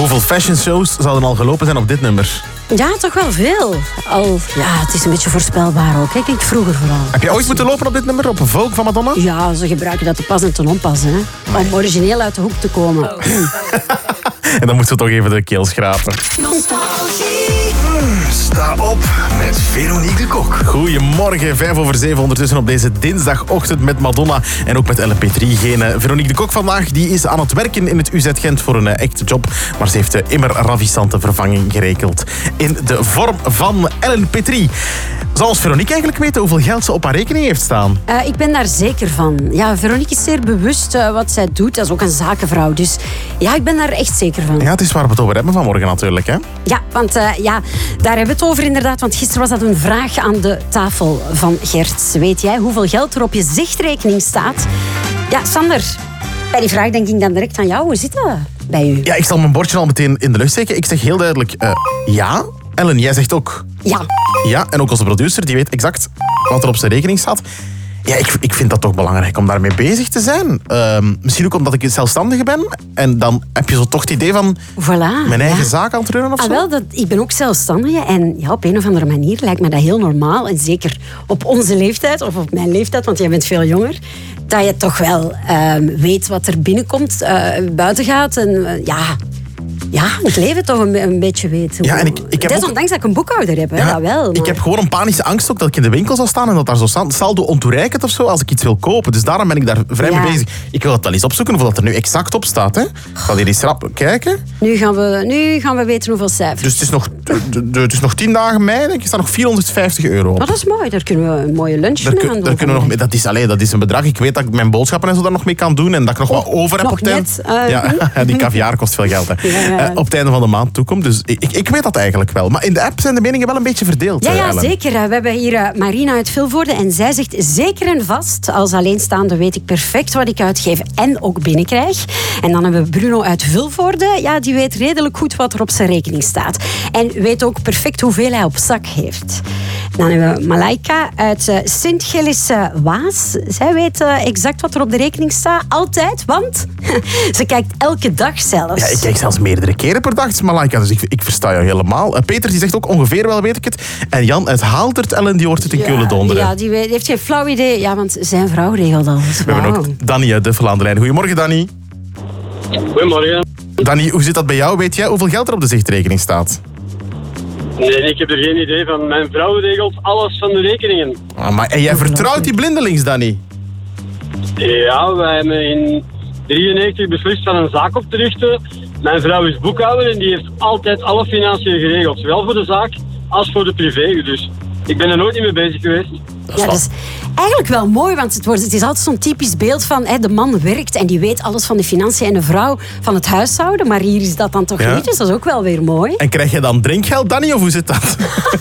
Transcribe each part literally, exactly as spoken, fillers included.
Hoeveel fashion shows zouden al gelopen zijn op dit nummer? Ja, toch wel veel. Al, ja, het is een beetje voorspelbaar ook. Kijk, ik vroeger vooral. Heb je ooit moeten lopen op dit nummer, op een Vogue van Madonna? Ja, ze gebruiken dat te pas en te onpas, hè. Om origineel uit de hoek te komen. En dan moeten we toch even de keel schrapen. Sta op met Veronique de Kok. Goedemorgen, vijf over zeven ondertussen op deze dinsdagochtend met Madonna en ook met Ellen Petrie. Geen Veronique de Kok vandaag, die is aan het werken in het U Z Gent voor een echte job. Maar ze heeft de immer ravissante vervanging geregeld in de vorm van Ellen Petrie. Zal Veronique eigenlijk weten hoeveel geld ze op haar rekening heeft staan? Uh, ik ben daar zeker van. Ja, Veronique is zeer bewust uh, wat zij doet. Dat is ook een zakenvrouw. Dus ja, ik ben daar echt zeker van. Ja, het is waar we het over hebben vanmorgen natuurlijk, hè? Ja, want uh, ja, daar hebben we het over inderdaad. Want gisteren was dat een vraag aan de tafel van Gert. Weet jij hoeveel geld er op je zichtrekening staat? Ja, Sander, bij die vraag denk ik dan direct aan jou. Hoe zit dat bij u? Ja, ik zal mijn bordje al meteen in de lucht steken. Ik zeg heel duidelijk uh, ja. Ellen, jij zegt ook... Ja. Ja, en ook onze producer, die weet exact wat er op zijn rekening staat. Ja, ik, ik vind dat toch belangrijk om daarmee bezig te zijn. Uh, misschien ook omdat ik zelfstandige ben. En dan heb je zo toch het idee van voilà, mijn eigen ja. zaak aan het runnen of ah, zo. Wel, dat, ik ben ook zelfstandige. En ja, op een of andere manier lijkt me dat heel normaal. En zeker op onze leeftijd, of op mijn leeftijd, want jij bent veel jonger. Dat je toch wel uh, weet wat er binnenkomt, uh, buiten gaat. En uh, ja... Ja, het leven toch een, een beetje weet. Ja, en ik, ik heb Desondanks ook... dat ik een boekhouder heb, hè, ja, dat wel. Maar... Ik heb gewoon een panische angst ook dat ik in de winkel zal staan en dat daar zo staan, saldo ontoereikend of zo als ik iets wil kopen. Dus daarom ben ik daar vrij ja. mee bezig. Ik wil het wel eens opzoeken hoeveel dat er nu exact op staat. Hè. Ik ga hier eens rap kijken. Nu gaan, we, nu gaan we weten hoeveel cijfers. Dus het is nog, de, de, het is nog tien dagen mei, denk ik. Er staat nog vierhonderdvijftig euro op. Dat is mooi, daar kunnen we een mooie lunch Daar, mee aan doen. daar kunnen we nog mee, dat, is, allez, dat is een bedrag. Ik weet dat ik mijn boodschappen en zo daar nog mee kan doen en dat ik nog oh, wat over heb nog op het einde. net, uh, Ja, die caviar kost veel geld. Hè. Ja, ja. Uh, op het einde van de maand toekomt. Dus ik, ik, ik weet dat eigenlijk wel. Maar in de app zijn de meningen wel een beetje verdeeld. Ja, ja Ellen. zeker. We hebben hier uh, Marina uit Vilvoorde en zij zegt zeker en vast, als alleenstaande weet ik perfect wat ik uitgeef en ook binnenkrijg. En dan hebben we Bruno uit Vilvoorde. Ja, die weet redelijk goed wat er op zijn rekening staat. En weet ook perfect hoeveel hij op zak heeft. Dan hebben we Malaika uit uh, Sint-Gilles-Waas. Zij weet uh, exact wat er op de rekening staat. Altijd, want ze kijkt elke dag zelfs. Ja, ik kijk zelfs meerdere keren per dag, Malaika. Dus ik, ik versta jou helemaal. Uh, Peter die zegt ook ongeveer wel weet ik het. En Jan uit Haaldert, Ellen, die hoort het in ja, Keulen donderen. Ja, die weet, heeft geen flauw idee. Ja, want zijn vrouw regelt alles. We hebben ook Danny uit Duffel aan de lijn. Goedemorgen, Danny. Goedemorgen. Danny, hoe zit dat bij jou? Weet jij hoeveel geld er op de zichtrekening staat? Nee, ik heb er geen idee van. Mijn vrouw regelt alles van de rekeningen. Ah, maar, en jij vertrouwt die blindelings, Danny? Ja, wij hebben in drieënnegentig beslist van een zaak op te richten. Mijn vrouw is boekhouder en die heeft altijd alle financiën geregeld. Zowel voor de zaak als voor de privé. Dus ik ben er nooit niet mee bezig geweest. Dat is Ja, dat is eigenlijk wel mooi, want het, wordt, het is altijd zo'n typisch beeld van hè, de man werkt en die weet alles van de financiën en de vrouw van het huishouden. Maar hier is dat dan toch Ja. niet, dus dat is ook wel weer mooi. En krijg je dan drinkgeld, Danny, of hoe zit dat?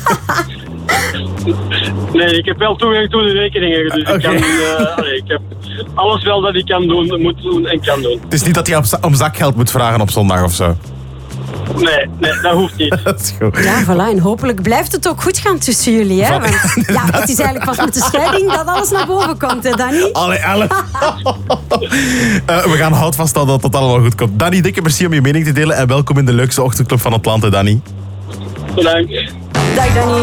Nee, ik heb wel toegang tot de rekeningen. Dus Oké. ik, kan, uh, allee, ik heb alles wel dat ik kan doen, moet doen en kan doen. Het is niet dat hij op za- om zakgeld moet vragen op zondag of zo. Nee, nee, dat hoeft niet. Dat is goed. Ja, voilà. En hopelijk blijft het ook goed gaan tussen jullie. Hè? Van- Want ja, het is eigenlijk pas met de scheiding dat alles naar boven komt, hè, Danny? Allee, Ellen. uh, we gaan hout vasthouden dat het allemaal goed komt. Danny, dikke merci om je mening te delen en welkom in de leukste ochtendclub van Atlanta, Danny. Bedankt. Dag, Danny.